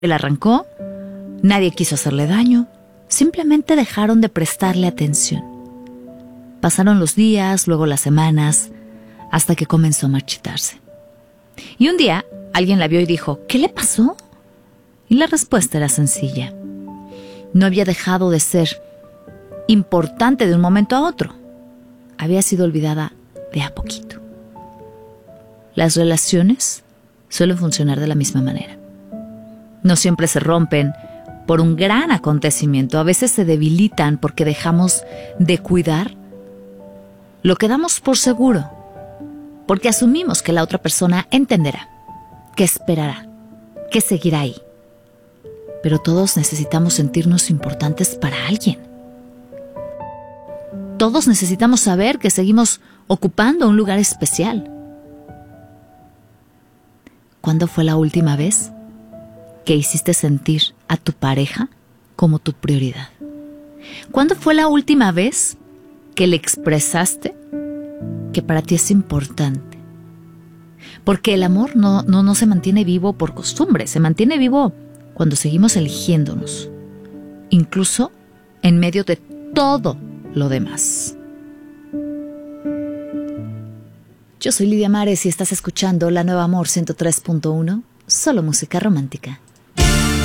Él arrancó, nadie quiso hacerle daño, simplemente dejaron de prestarle atención. Pasaron los días, luego las semanas, hasta que comenzó a marchitarse. Y un día, alguien la vio y dijo, ¿qué le pasó? Y la respuesta era sencilla. No había dejado de ser importante de un momento a otro. Había sido olvidada de a poquito. Las relaciones suelen funcionar de la misma manera. No siempre se rompen por un gran acontecimiento. A veces se debilitan porque dejamos de cuidar lo que damos por seguro, porque asumimos que la otra persona entenderá, que esperará, que seguirá ahí. Pero todos necesitamos sentirnos importantes para alguien. Todos necesitamos saber que seguimos ocupando un lugar especial. ¿Cuándo fue la última vez que hiciste sentir a tu pareja como tu prioridad? ¿Cuándo fue la última vez que le expresaste que para ti es importante? Porque el amor no se mantiene vivo por costumbre, se mantiene vivo cuando seguimos eligiéndonos, incluso en medio de todo lo demás. Yo soy Lidia Mares y estás escuchando La Nueva Amor 103.1, solo música romántica.